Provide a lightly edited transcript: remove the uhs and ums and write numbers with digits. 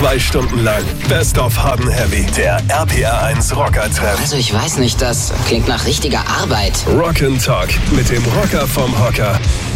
2 Stunden lang Best of Hard & Heavy. Der RPR1 Rocker-Treff. Also ich weiß nicht, das klingt nach richtiger Arbeit. Rock ' Talk mit dem Rocker vom Hocker.